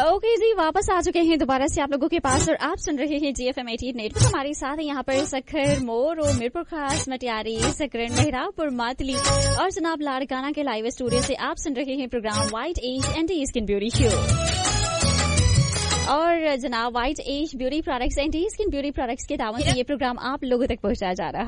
Okay जी, वापस आ चुके हैं दोबारा से आप लोगों के पास और आप सुन रहे हैं GFM 88 नेटवर्क। हमारे साथ है यहाँ पर सखर, मोर और मीरपुर खास, मटियारी, सकरन, मेहरापुर, मातली और जनाब लाड़काना के लाइव स्टूडियो से आप सुन रहे हैं programme white as anti skin beauty show. और जनाब white as beauty products anti skin beauty products के दावत से ये प्रोग्राम आप लोगों तक पहुंचाया जा रहा